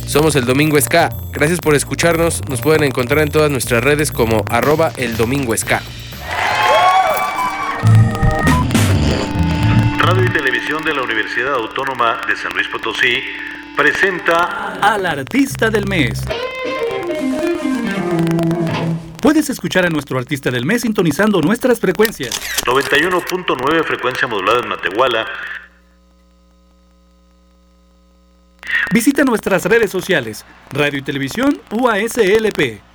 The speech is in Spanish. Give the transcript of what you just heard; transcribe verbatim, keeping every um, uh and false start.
Somos El Domingo Ska. Gracias por escucharnos. Nos pueden encontrar en todas nuestras redes como arroba El Domingo Ska. Radio y Televisión de la Universidad Autónoma de San Luis Potosí presenta al Artista del Mes. Puedes escuchar a nuestro Artista del Mes sintonizando nuestras frecuencias. noventa y uno punto nueve frecuencia modulada en Matehuala. Visita nuestras redes sociales, Radio y Televisión U A S L P.